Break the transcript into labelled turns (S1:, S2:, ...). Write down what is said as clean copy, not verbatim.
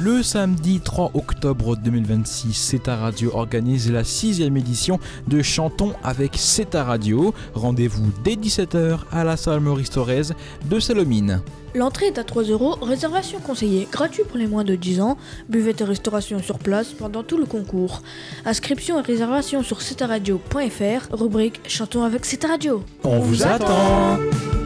S1: Le samedi 3 octobre 2026, CETA Radio organise la 6e édition de Chantons avec CETA Radio. Rendez-vous dès 17h à la salle Maurice Thorez de Salomine.
S2: L'entrée est à 3€, réservation conseillée, gratuit pour les moins de 10 ans, buvette et restauration sur place pendant tout le concours. Inscription et réservation sur cetaradio.fr, rubrique Chantons avec CETA Radio.
S1: On vous attend.